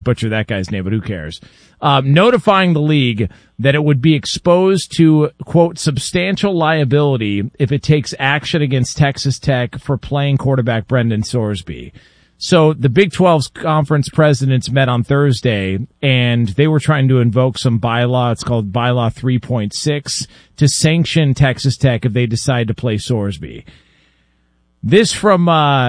butcher that guy's name, but who cares? Notifying the league that it would be exposed to, quote, substantial liability if it takes action against Texas Tech for playing quarterback Brendan Sorsby. So the Big 12's conference presidents met on Thursday, and they were trying to invoke some bylaw. It's called Bylaw 3.6 to sanction Texas Tech if they decide to play Sorsby. This from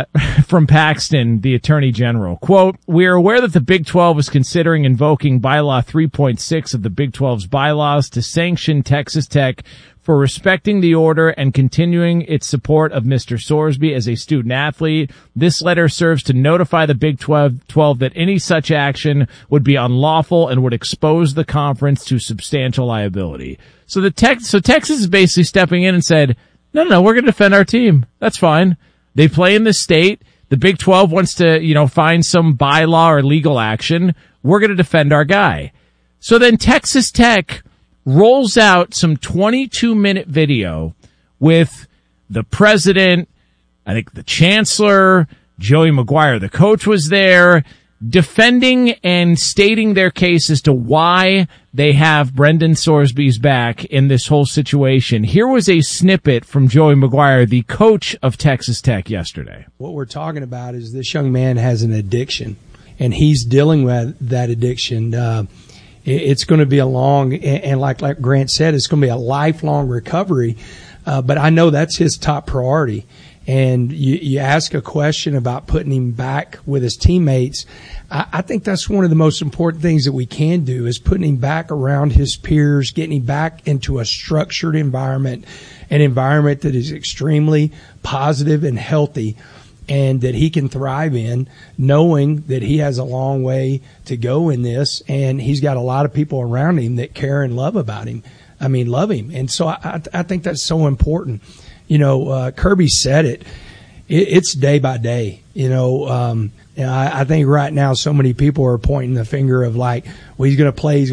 Paxton, the Attorney General. Quote, we are aware that the Big 12 is considering invoking Bylaw 3.6 of the Big 12's bylaws to sanction Texas Tech for respecting the order and continuing its support of Mr. Sorsby as a student athlete. This letter serves to notify the Big 12 that any such action would be unlawful and would expose the conference to substantial liability. So Texas is basically stepping in and said, no, we're going to defend our team. That's fine. They play in this state. The Big 12 wants to, find some bylaw or legal action. We're going to defend our guy. So then Texas Tech rolls out some 22-minute video with the president, I think the chancellor, Joey McGuire, the coach, was there, defending and stating their case as to why they have Brendan Sorsby's back in this whole situation. Here was a snippet from Joey McGuire, the coach of Texas Tech, yesterday. What we're talking about is this young man has an addiction, and he's dealing with that addiction. It's going to be a long, and like Grant said, it's going to be a lifelong recovery. But I know that's his top priority. And you ask a question about putting him back with his teammates. I think that's one of the most important things that we can do is putting him back around his peers, getting him back into a structured environment, an environment that is extremely positive and healthy, and that he can thrive in, knowing that he has a long way to go in this, and he's got a lot of people around him that care and love him. And so I think that's so important. Kirby said it. It's day by day. I think right now so many people are pointing the finger of like, well, he's going to play.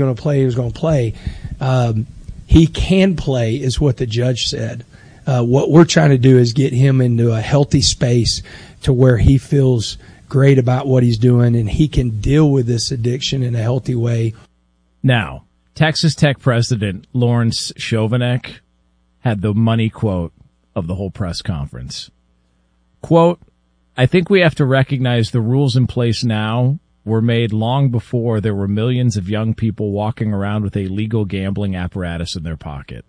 He can play is what the judge said. What we're trying to do is get him into a healthy space to where he feels great about what he's doing and he can deal with this addiction in a healthy way. Now, Texas Tech president Lawrence Chovanec had the money quote of the whole press conference. Quote, I think we have to recognize the rules in place now were made long before there were millions of young people walking around with a legal gambling apparatus in their pocket.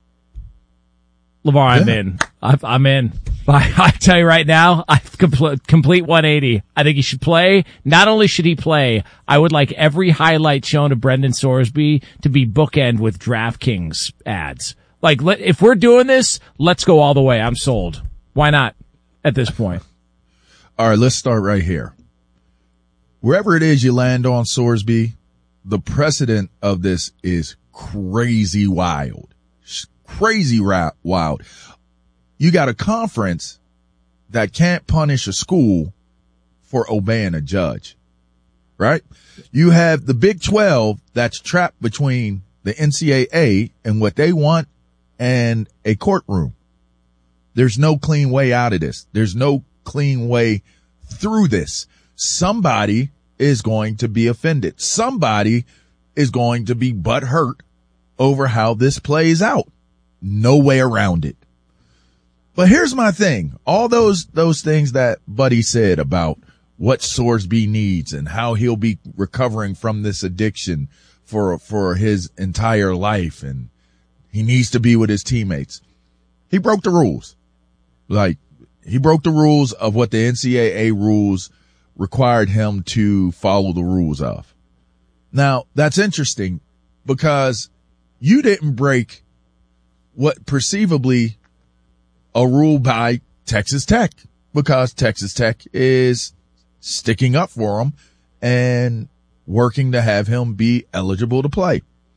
LeVar, I'm in. I'm in. I tell you right now, I've complete 180. I think he should play. Not only should he play, I would like every highlight shown of Brendan Sorsby to be bookend with DraftKings ads. Like, if we're doing this, let's go all the way. I'm sold. Why not at this point? All right, let's start right here. Wherever it is you land on Sorsby, the precedent of this is crazy wild. Crazy wild. You got a conference that can't punish a school for obeying a judge, right? You have the Big 12 that's trapped between the NCAA and what they want and a courtroom. There's no clean way out of this. There's no clean way through this. Somebody is going to be offended. Somebody is going to be butthurt over how this plays out. No way around it. But here's my thing. All those things that Buddy said about what Sorsby needs and how he'll be recovering from this addiction for his entire life, and he needs to be with his teammates. He broke the rules. Like, he broke the rules of what the NCAA rules required him to follow the rules of. Now, that's interesting because you didn't break what perceivably a rule by Texas Tech, because Texas Tech is sticking up for him and working to have him be eligible to play.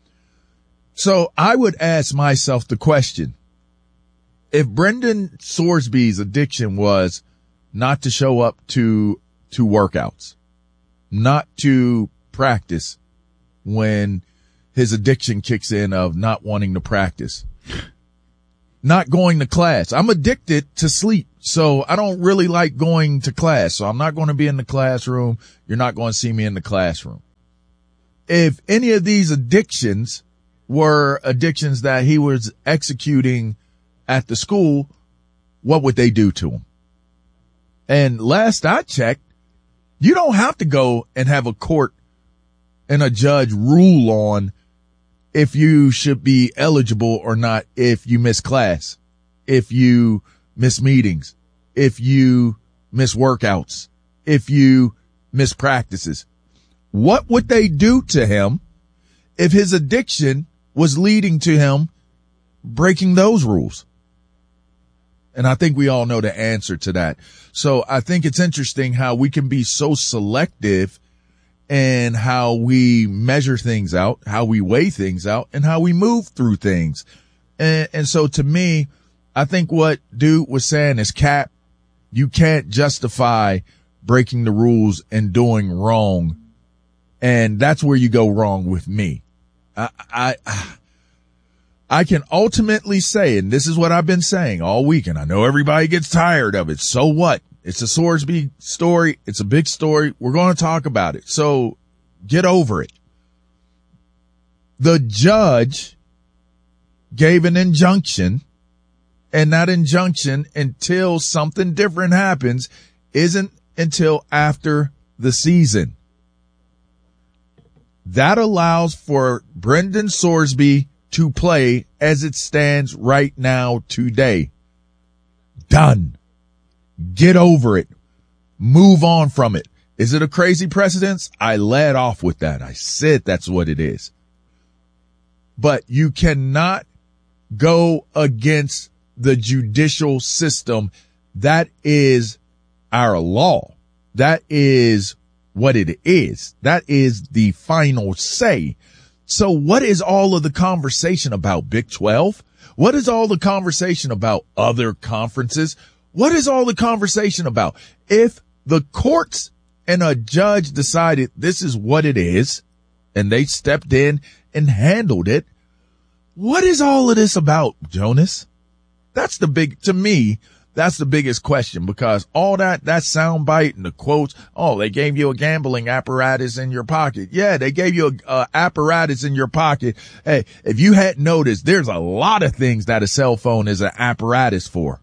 So I would ask myself the question, if Brendan Sorsby's addiction was not to show up to workouts, not to practice when his addiction kicks in of not wanting to practice, not going to class. I'm addicted to sleep, so I don't really like going to class. So I'm not going to be in the classroom. You're not going to see me in the classroom. if any of these addictions were addictions that he was executing at the school, what would they do to him? And last I checked, you don't have to go and have a court and a judge rule on if you should be eligible or not, if you miss class, if you miss meetings, if you miss workouts, if you miss practices. What would they do to him if his addiction was leading to him breaking those rules? And I think we all know the answer to that. So I think it's interesting how we can be so selective in how we measure things out, how we weigh things out, and how we move through things. And so to me, I think what dude was saying is cap. You can't justify breaking the rules and doing wrong. And that's where you go wrong with me. I can ultimately say, and this is what I've been saying all week, and I know everybody gets tired of it. So what? It's a Sorsby story. It's a big story. We're going to talk about it. So get over it. The judge gave an injunction, and that injunction, until something different happens, isn't until after the season. That allows for Brendan Sorsby to play as it stands right now today. Done. Get over it. Move on from it. Is it a crazy precedence? I led off with that. I said that's what it is. But you cannot go against the judicial system. That is our law. That is what it is. That is the final say. So what is all of the conversation about Big 12? What is all the conversation about other conferences? What is all the conversation about? If the courts and a judge decided this is what it is, and they stepped in and handled it, what is all of this about, Jonas? That's to me, that's the biggest question, because all that soundbite and the quotes, oh, they gave you a gambling apparatus in your pocket. Yeah, they gave you a apparatus in your pocket. Hey, if you hadn't noticed, there's a lot of things that a cell phone is an apparatus for.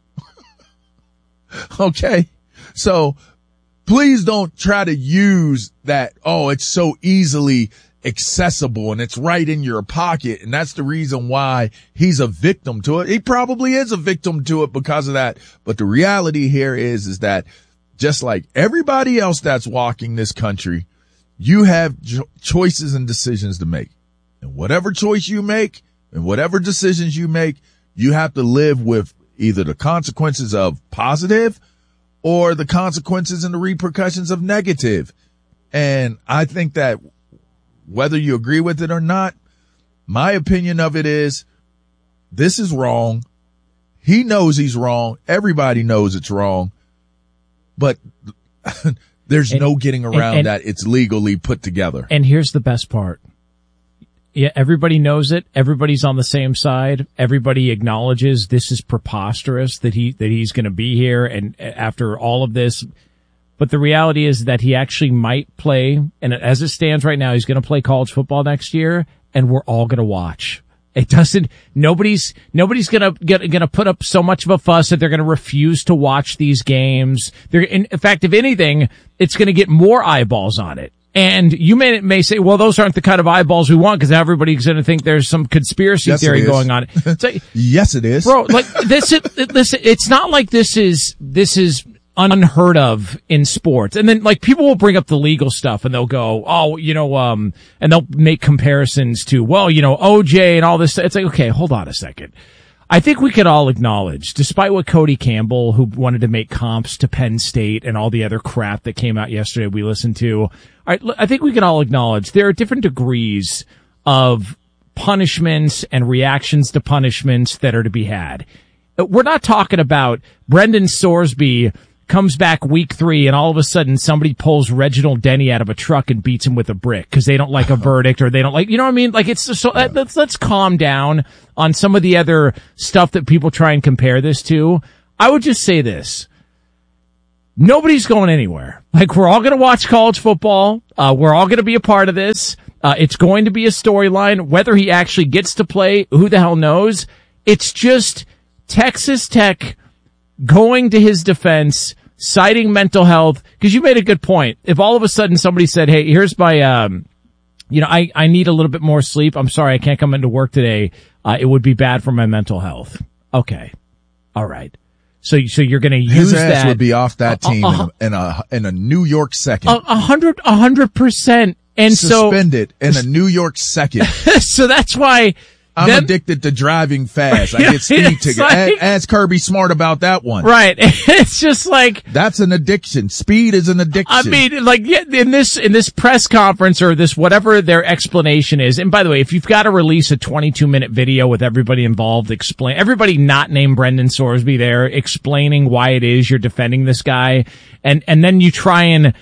Okay. So please don't try to use that. Oh, it's so easily accessible and it's right in your pocket. And that's the reason why he's a victim to it. He probably is a victim to it because of that. But the reality here is that just like everybody else that's walking this country, you have choices and decisions to make. And whatever choice you make and whatever decisions you make, you have to live with either the consequences of positive or the consequences and the repercussions of negative. And I think that whether you agree with it or not, my opinion of it is this is wrong. He knows he's wrong. Everybody knows it's wrong, but there's no getting around that. It's legally put together. And here's the best part. Yeah, everybody knows it. Everybody's on the same side. Everybody acknowledges this is preposterous that he's going to be here and after all of this. But the reality is that he actually might play, and as it stands right now, he's going to play college football next year, and we're all going to watch. It doesn't. Nobody's going to put up so much of a fuss that they're going to refuse to watch these games. In fact, if anything, it's going to get more eyeballs on it. And you may say, well, those aren't the kind of eyeballs we want because everybody's going to think there's some conspiracy theory going on. Like, yes, it is. Bro, like this, it's not like this is unheard of in sports. And then like people will bring up the legal stuff and they'll go, oh, and they'll make comparisons to, well, OJ and all this. It's like, okay, hold on a second. I think we could all acknowledge, despite what Cody Campbell, who wanted to make comps to Penn State and all the other crap that came out yesterday we listened to, I think we can all acknowledge there are different degrees of punishments and reactions to punishments that are to be had. We're not talking about Brendan Sorsby comes back week 3 and all of a sudden somebody pulls Reginald Denny out of a truck and beats him with a brick because they don't like a verdict or they don't like, you know what I mean? Like it's so let's calm down on some of the other stuff that people try and compare this to. I would just say this. Nobody's going anywhere. Like we're all going to watch college football. We're all going to be a part of this. It's going to be a storyline. Whether he actually gets to play, who the hell knows? It's just Texas Tech going to his defense, citing mental health, because you made a good point. If all of a sudden somebody said, hey, here's my, I need a little bit more sleep. I'm sorry, I can't come into work today. It would be bad for my mental health. Okay. All right. So you're going to use his ass that. Would be off that team in a New York second. 100%. And suspend it in a New York second. So that's why I'm addicted to driving fast. I get speed tickets. Like, ask Kirby Smart about that one. Right. It's just like that's an addiction. Speed is an addiction. I mean, like in this press conference or this whatever their explanation is. And by the way, if you've got to release a 22-minute video with everybody involved, everybody not named Brendan Sorsby there, explaining why it is you're defending this guy, and then you try and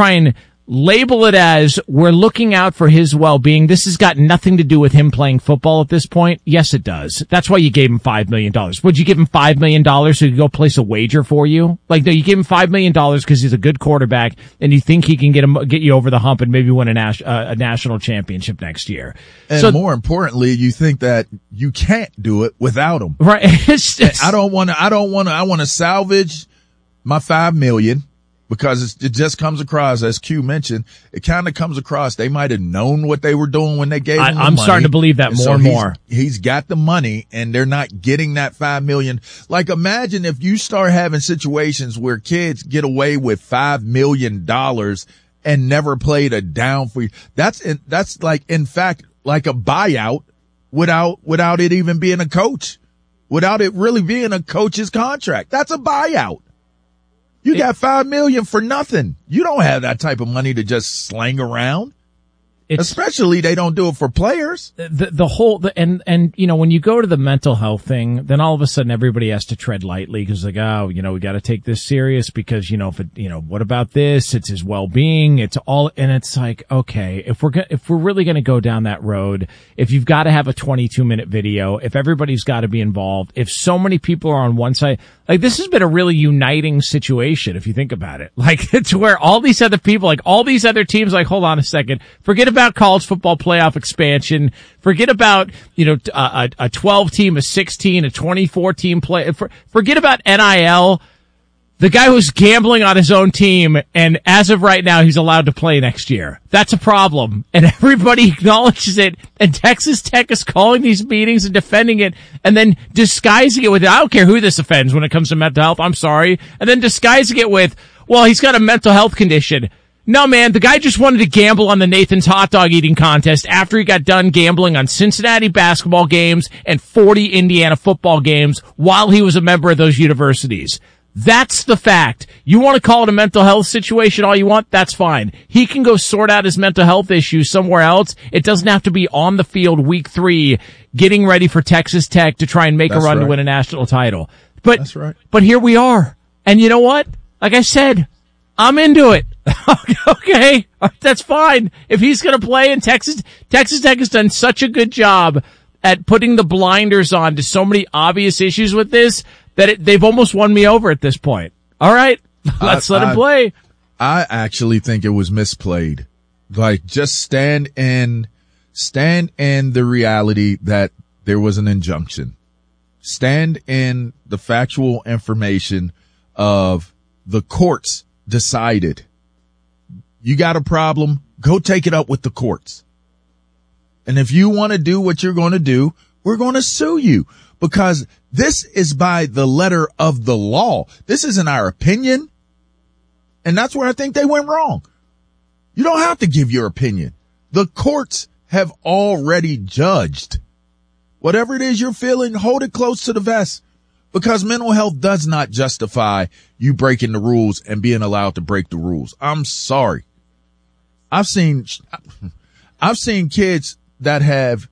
label it as we're looking out for his well-being. This has got nothing to do with him playing football at this point. Yes, it does. That's why you gave him $5 million. Would you give him $5 million so he could go place a wager for you? Like, no, you give him $5 million because he's a good quarterback and you think he can get you over the hump and maybe win a national championship next year. And so, more importantly, you think that you can't do it without him. Right. I want to salvage my $5 million. Because it just comes across, as Q mentioned, it kind of comes across they might have known what they were doing when they gave him the money. I'm starting to believe that more and more. He's got the money and they're not getting that $5 million. Like, imagine if you start having situations where kids get away with $5 million and never played a down for you. That's like, in fact, like a buyout without it even being a coach, without it really being a coach's contract. That's a buyout. You got $5 million for nothing. You don't have that type of money to just slang around. Especially they don't do it for players. And you know, when you go to the mental health thing, then all of a sudden everybody has to tread lightly because like, oh, you know, we got to take this serious because, you know, what about this? It's his well-being. It's all, and it's like, okay, if we're really going to go down that road, if you've got to have a 22-minute video, if everybody's got to be involved, if so many people are on one side, like this has been a really uniting situation if you think about it. Like it's where all these other people, like all these other teams, like, hold on a second, forget about college football playoff expansion. Forget about, you know, a 12 team, a 16, a 24 team play. Forget about NIL. The guy who's gambling on his own team, and as of right now, he's allowed to play next year. That's a problem, and everybody acknowledges it, and Texas Tech is calling these meetings and defending it, and then disguising it with, I don't care who this offends when it comes to mental health, I'm sorry, and then disguising it with, well, he's got a mental health condition. No, man, the guy just wanted to gamble on the Nathan's hot dog eating contest after he got done gambling on Cincinnati basketball games and 40 Indiana football games while he was a member of those universities. That's the fact. You want to call it a mental health situation all you want? That's fine. He can go sort out his mental health issues somewhere else. It doesn't have to be on the field week 3 getting ready for Texas Tech to try and make a run to win a national title. But, that's right. But here we are. And you know what? Like I said, I'm into it. Okay, that's fine. If he's going to play in Texas Tech has done such a good job at putting the blinders on to so many obvious issues with this that they've almost won me over at this point. All right, let's let him play. I actually think it was misplayed. Like, just stand in the reality that there was an injunction. Stand in the factual information of the courts decided. You got a problem, go take it up with the courts. And if you want to do what you're going to do, we're going to sue you because this is by the letter of the law. This isn't our opinion. And that's where I think they went wrong. You don't have to give your opinion. The courts have already judged. Whatever it is you're feeling, hold it close to the vest. Because mental health does not justify you breaking the rules and being allowed to break the rules. I'm sorry. I've seen kids that have,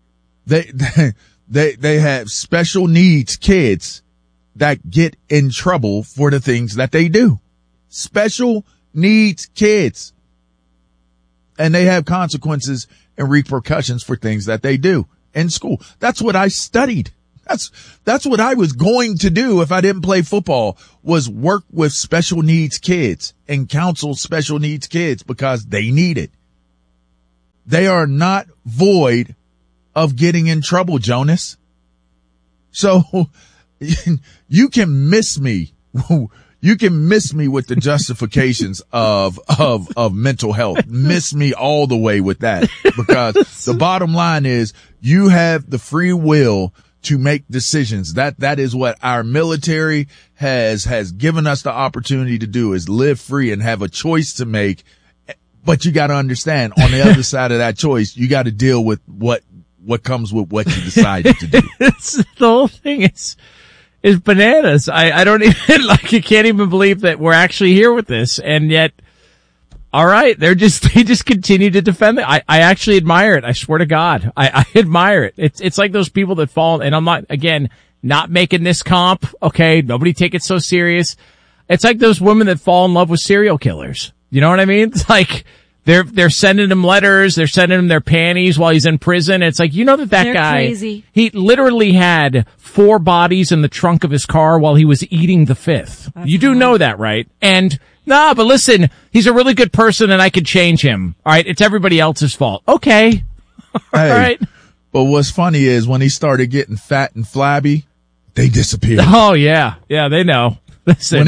they have special needs kids that get in trouble for the things that they do. Special needs kids. And they have consequences and repercussions for things that they do in school. That's what I studied. That's what I was going to do if I didn't play football, was work with special needs kids and counsel special needs kids because they need it. they are not void of getting in trouble, Jonas. So you can miss me. You can miss me with the justifications of mental health. Miss me all the way with that, because the bottom line is you have the free will to make decisions. That is what our military has given us the opportunity to do, is live free and have a choice to make. But you got to understand, on the other side of that choice, you got to deal with what comes with what you decided to do. The whole thing is bananas. I don't even, I can't even believe that we're actually here with this. And yet, all right, they just continue to defend it. I actually admire it. I swear to God. I admire it. It's like those people that fall, and I'm not, again, not making this comp. Okay. Nobody take it so serious. It's like those women that fall in love with serial killers. You know what I mean? It's like, they're sending him letters, they're sending him their panties while he's in prison. It's like, you know that they're guy, crazy. He literally had 4 bodies in the trunk of his car while he was eating the 5th. That's you do know that, right? And, but listen, he's a really good person and I could change him. All right. It's everybody else's fault. Okay. All right. But what's funny is when he started getting fat and flabby, they disappeared. Oh yeah. Yeah, they know. Listen.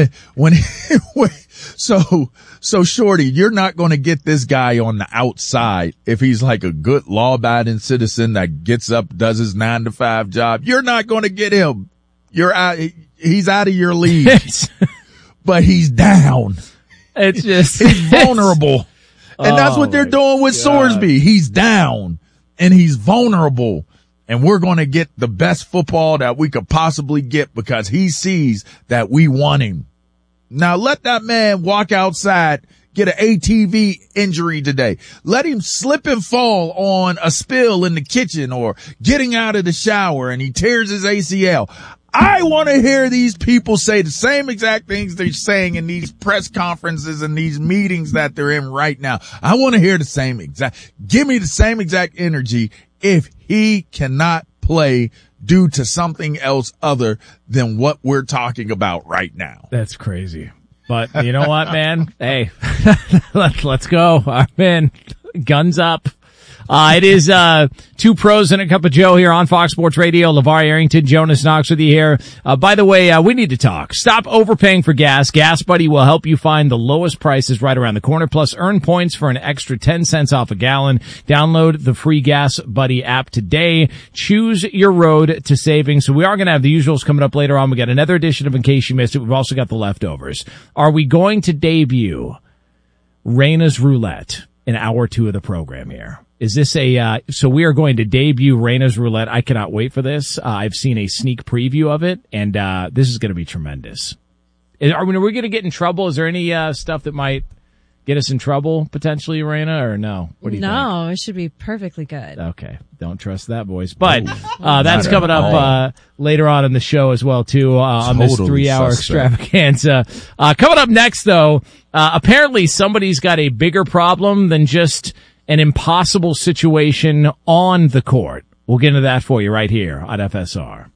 So Shorty, you're not going to get this guy on the outside if he's like a good law-abiding citizen that gets up, does his 9-to-5 job. You're not going to get him. He's out of your league. But he's down. It's just, he's vulnerable. And that's what they're doing with Sorsby. He's down and he's vulnerable. And we're going to get the best football that we could possibly get because he sees that we want him. Now let that man walk outside, get an ATV injury today. Let him slip and fall on a spill in the kitchen or getting out of the shower and he tears his ACL. I want to hear these people say the same exact things they're saying in these press conferences and these meetings that they're in right now. I want to hear the same exact, give me the same exact energy if he cannot play due to something else other than what we're talking about right now. That's crazy. But you know what, man? Hey, let's go. I'm in. Guns up. It is 2 pros and a cup of Joe here on Fox Sports Radio. LeVar Arrington, Jonas Knox with you here. By the way, we need to talk. Stop overpaying for gas. Gas Buddy will help you find the lowest prices right around the corner. Plus, earn points for an extra 10 cents off a gallon. Download the free Gas Buddy app today. Choose your road to savings. So we are going to have the usuals coming up later on. We got another edition of In Case You Missed It. We've also got the leftovers. Are we going to debut Reina's Roulette in hour 2 of the program here? Is this so we are going to debut Reina's Roulette. I cannot wait for this. I've seen a sneak preview of it, and this is going to be tremendous. Are we going to get in trouble? Is there any stuff that might get us in trouble potentially, Reina, or no? What do you think? No, it should be perfectly good. Okay. Don't trust that, boys. But that's coming up later on in the show as well, too, on this 3-hour extravaganza. Coming up next, though, apparently somebody's got a bigger problem than just an impossible situation on the court. We'll get into that for you right here on FSR.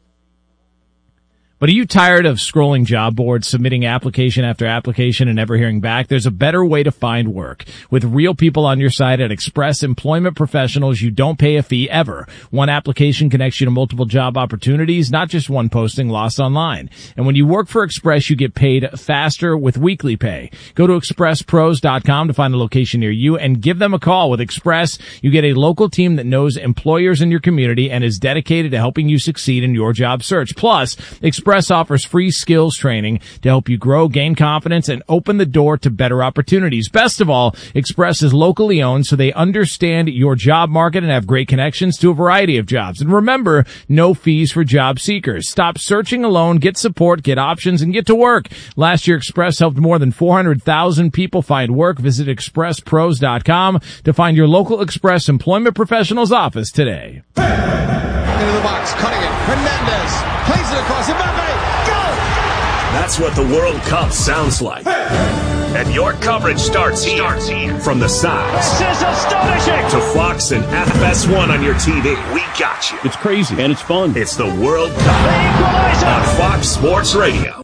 But are you tired of scrolling job boards, submitting application after application, and never hearing back? There's a better way to find work. With real people on your side at Express Employment Professionals, you don't pay a fee ever. One application connects you to multiple job opportunities, not just one posting lost online. And when you work for Express, you get paid faster with weekly pay. Go to expresspros.com to find a location near you and give them a call. With Express, you get a local team that knows employers in your community and is dedicated to helping you succeed in your job search. Plus, Express offers free skills training to help you grow, gain confidence, and open the door to better opportunities. Best of all, Express is locally owned, so they understand your job market and have great connections to a variety of jobs. And remember, no fees for job seekers. Stop searching alone, get support, get options, and get to work. Last year, Express helped more than 400,000 people find work. Visit expresspros.com to find your local Express Employment Professionals office today. Into the box, cutting it. Hernandez plays it across. Mbappe, go! That's what the World Cup sounds like. And your coverage starts here. From the sides. This is astonishing! To Fox and FS1 on your TV. We got you. It's crazy and it's fun. It's the World Cup on Fox Sports Radio.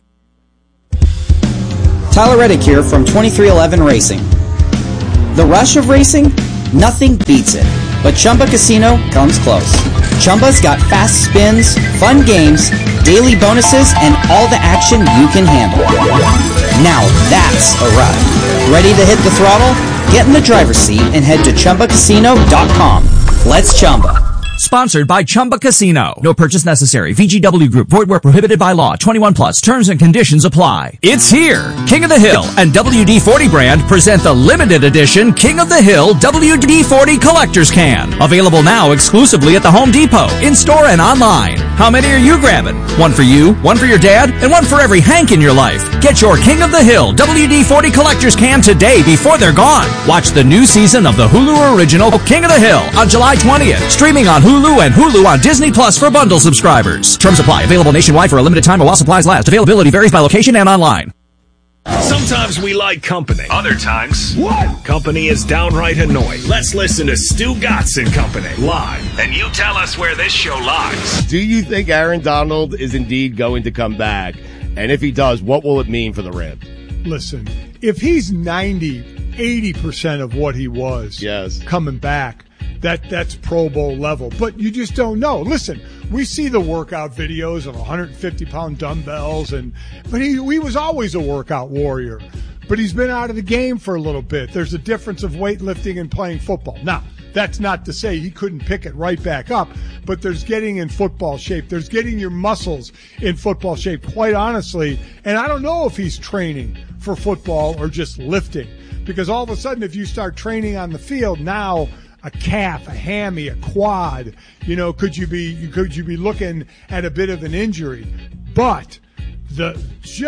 Tyler Reddick here from 2311 Racing. The rush of racing Nothing beats it. But Chumba Casino comes close. Chumba's got fast spins, fun games, daily bonuses, and all the action you can handle. Now that's a ride. Ready to hit the throttle? Get in the driver's seat and head to ChumbaCasino.com. Let's Chumba. Sponsored by Chumba Casino. No purchase necessary. VGW Group. Void where prohibited by law. 21 plus. Terms and conditions apply. It's here. King of the Hill and WD-40 brand present the limited edition King of the Hill WD-40 Collector's Can. Available now exclusively at the Home Depot, in-store and online. How many are you grabbing? One for you, one for your dad, and one for every Hank in your life. Get your King of the Hill WD-40 Collector's Can today before they're gone. Watch the new season of the Hulu original King of the Hill on July 20th. Streaming on Hulu and Hulu on Disney Plus for bundle subscribers. Terms apply. Available nationwide for a limited time or while supplies last. Availability varies by location and online. Sometimes we like company. Other times, company is downright annoying. Let's listen to Stu Gatz and Company live, and you tell us where this show lies. Do you think Aaron Donald is indeed going to come back? And if he does, what will it mean for the Rams? Listen, if he's 80% of what he was coming back, that's Pro Bowl level. But you just don't know. Listen, we see the workout videos of 150-pound dumbbells, but he was always a workout warrior. But he's been out of the game for a little bit. There's a difference of weightlifting and playing football. Now, that's not to say he couldn't pick it right back up, but there's getting in football shape. There's getting your muscles in football shape, quite honestly. And I don't know if he's training for football or just lifting, because all of a sudden if you start training on the field now, a calf, a hammy, a quad, could you be looking at a bit of an injury? But the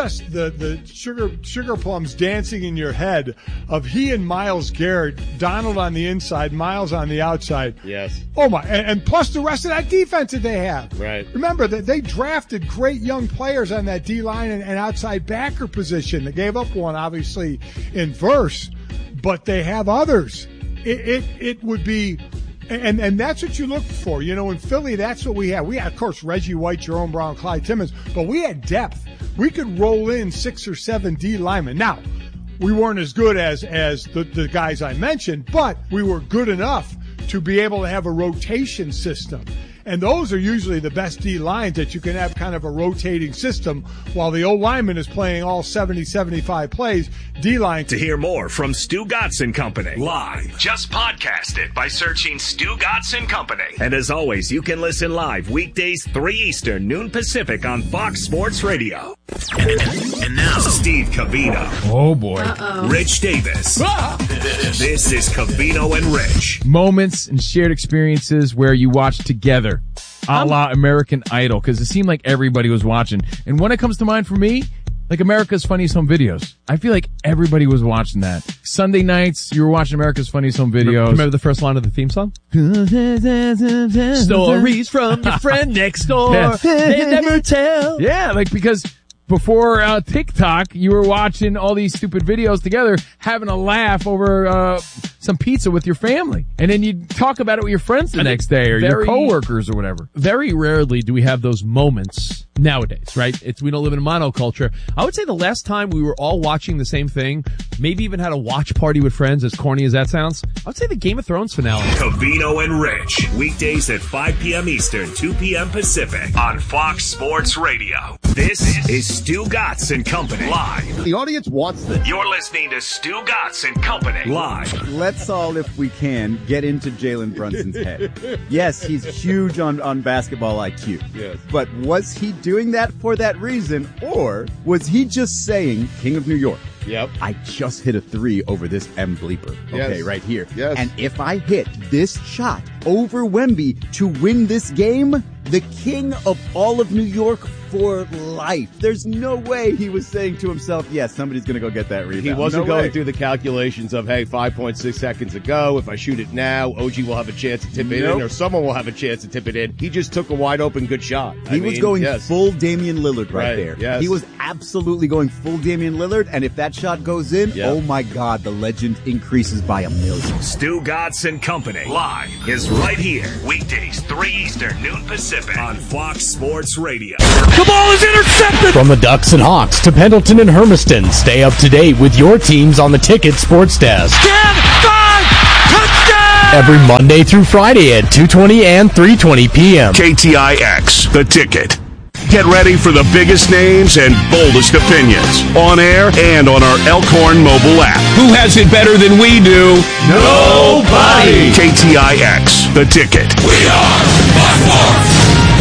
sugar plums dancing in your head of he and Myles Garrett, Donald on the inside, Myles on the outside. Yes. Oh my! And plus the rest of that defense that they have. Right. Remember that they drafted great young players on that D line and outside backer position. They gave up one obviously in Verse, but they have others. It would be, and that's what you look for. In Philly, that's what we had. We had, of course, Reggie White, Jerome Brown, Clyde Timmons, but we had depth. We could roll in 6 or 7 D linemen. Now, we weren't as good as the guys I mentioned, but we were good enough to be able to have a rotation system. And those are usually the best D lines, that you can have kind of a rotating system while the old lineman is playing all 70, 75 plays. D line. To hear more from Stu Gatz and Company live, just podcast it by searching Stu Gatz and Company. And as always, you can listen live weekdays 3 Eastern, noon Pacific on Fox Sports Radio. And now, Steve Covino. Oh boy. Rich Davis. This is Covino and Rich. Moments and shared experiences where you watch together, a la American Idol, because it seemed like everybody was watching. And when it comes to mind for me, like America's Funniest Home Videos. I feel like everybody was watching that. Sunday nights, you were watching America's Funniest Home Videos. Remember the first line of the theme song? Stories from your friend next door. Yeah. They never tell. Yeah, because before TikTok, you were watching all these stupid videos together, having a laugh over some pizza with your family. And then you'd talk about it with your friends the next day, or your coworkers or whatever. Very rarely do we have those moments nowadays, right? We don't live in a monoculture. I would say the last time we were all watching the same thing, maybe even had a watch party with friends, as corny as that sounds, I would say the Game of Thrones finale. Covino and Rich, weekdays at 5 p.m. Eastern, 2 p.m. Pacific on Fox Sports Radio. This is Stu Gatz and Company live. The audience wants this. You're listening to Stu Gatz and Company live. Let's all, if we can, get into Jalen Brunson's head. Yes, he's huge on basketball IQ. Yes. But was he doing that for that reason, or was he just saying, King of New York? Yep. I just hit a 3 over this M bleeper. Okay, yes. Right here. Yes. And if I hit this shot over Wemby to win this game, the king of all of New York for life. There's no way he was saying to himself, yes, somebody's going to go get that rebound. He wasn't going through the calculations of, hey, 5.6 seconds ago, if I shoot it now, OG will have a chance to tip it in, or someone will have a chance to tip it in. He just took a wide open good shot. He was going full Damian Lillard right there. Yes. He was absolutely going full Damian Lillard, and if that shot goes in, oh my God, the legend increases by 1,000,000. Stu Gatz and Company live is right here, weekdays 3 Eastern, noon Pacific on Fox Sports Radio. The ball is intercepted! From the Ducks and Hawks to Pendleton and Hermiston, stay up to date with your teams on the Ticket Sports Desk. 10, 5, touchdown! every Monday through Friday at 2:20 and 3:20 p.m. KTIX, The Ticket. Get ready for the biggest names and boldest opinions on air and on our Elkhorn mobile app. Who has it better than we do? Nobody! KTIX, The Ticket. We are Buckhorn.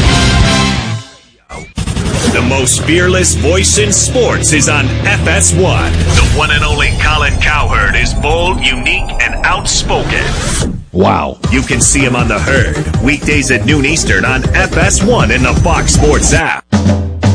The most fearless voice in sports is on FS1. The one and only Colin Cowherd is bold, unique, and outspoken. Wow. You can see him on The Herd, weekdays at noon Eastern on FS1 and the Fox Sports app.